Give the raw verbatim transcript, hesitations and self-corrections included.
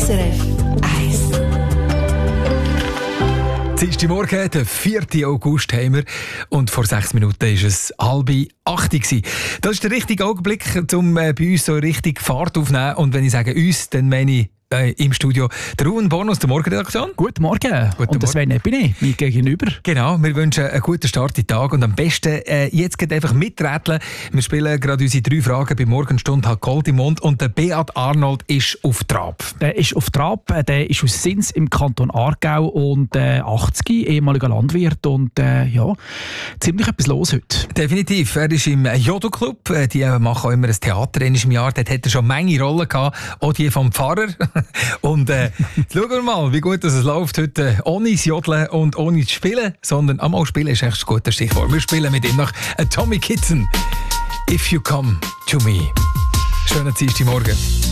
S R F eins. Dienstagmorgen, den vierten August haben wir und vor sechs Minuten war es halb acht. Das ist der richtige Augenblick, um äh, bei uns so richtig Fahrt aufzunehmen. Und wenn ich sage uns, dann meine ich äh, im Studio der Ruben Born aus der Morgenredaktion. Guten Morgen. Guten und das Sven Epine, mir gegenüber. Genau, wir wünschen einen guten Start in den Tag und am besten äh, jetzt geht einfach miträtseln. Wir spielen gerade unsere drei Fragen bei Morgenstunde hat Gold im Mund und der Beat Arnold ist auf Trab. Der ist auf Trab, der ist aus Sins im Kanton Aargau und äh, achtzig, ehemaliger Landwirt und äh, ja, ziemlich etwas los heute. Definitiv, er ist im Jodo-Club, die machen auch immer ein Theater im Jahr, dort hat er schon eine Menge Rollen gehabt, auch die vom Pfarrer. Und äh, schauen wir mal, wie gut es läuft heute, ohne das Jodeln und ohne das Spielen, sondern einmal spielen ist echt ein gutes Stichwort. Wir spielen mit ihm noch Tommy Kitson. If you come to me. Schönen Dienstagmorgen.